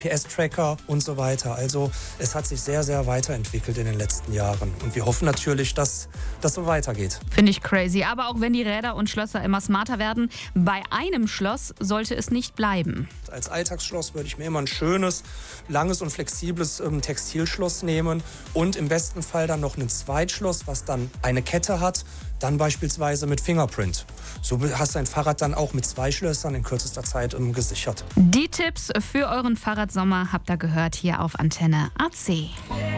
PS-Tracker und so weiter. Also es hat sich sehr, sehr weiterentwickelt in den letzten Jahren. Und wir hoffen natürlich, dass das so weitergeht. Finde ich crazy. Aber auch wenn die Räder und Schlösser immer smarter werden, bei einem Schloss sollte es nicht bleiben. Als Alltagsschloss würde ich mir immer ein schönes, langes und flexibles Textilschloss nehmen und im besten Fall dann noch ein Zweitschloss, was dann eine Kette hat, dann beispielsweise mit Fingerprint. So hast du ein Fahrrad dann auch mit 2 Schlössern in kürzester Zeit gesichert. Die Tipps für euren Fahrradsommer habt ihr gehört hier auf Antenne AC.